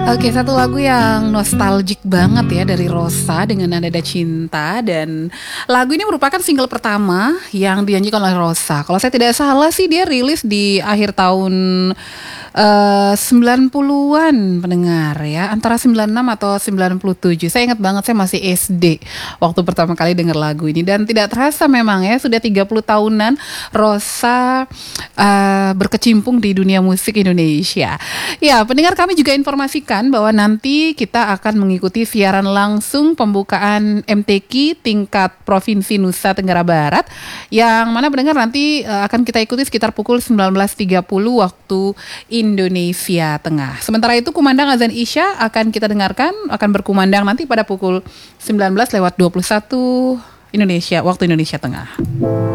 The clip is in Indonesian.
Oke, satu lagu yang nostalgic banget ya dari Rosa dengan Nada Cinta. Dan lagu ini merupakan single pertama yang dinyanyikan oleh Rosa. Kalau saya tidak salah sih dia rilis di akhir tahun 90-an pendengar ya, antara 96 atau 97. Saya ingat banget, saya masih SD waktu pertama kali dengar lagu ini. Dan tidak terasa memang ya, sudah 30 tahunan Rosa berkecimpung di dunia musik Indonesia. Ya, pendengar, kami juga informasikan bahwa nanti kita akan mengikuti siaran langsung pembukaan MTQ tingkat Provinsi Nusa Tenggara Barat, yang mana pendengar nanti akan kita ikuti sekitar pukul 19.30 waktu Indonesia Tengah. Sementara itu kumandang azan Isya akan kita dengarkan, akan berkumandang nanti pada pukul 19:21 waktu Indonesia Tengah.